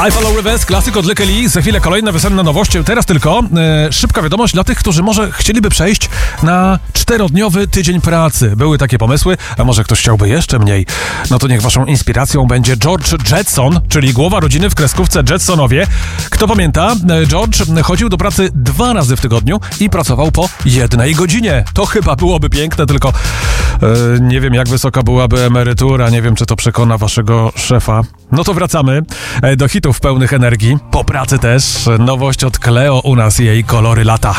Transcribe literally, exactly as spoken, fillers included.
I Follow Rivers, klasyk od Lykke Li. Za chwilę kolejne wysenne nowości. Teraz tylko e, szybka wiadomość dla tych, którzy może chcieliby przejść na czterodniowy tydzień pracy. Były takie pomysły, a może ktoś chciałby jeszcze mniej. No to niech waszą inspiracją będzie George Jetson, czyli głowa rodziny w kreskówce Jetsonowie. Kto pamięta, George chodził do pracy dwa razy w tygodniu i pracował po jednej godzinie. To chyba byłoby piękne, tylko e, nie wiem, jak wysoka byłaby emerytura, nie wiem, czy to przekona waszego szefa. No to wracamy do hitów pełnych energii. Po pracy też nowość od Cleo u nas, jej kolory lata.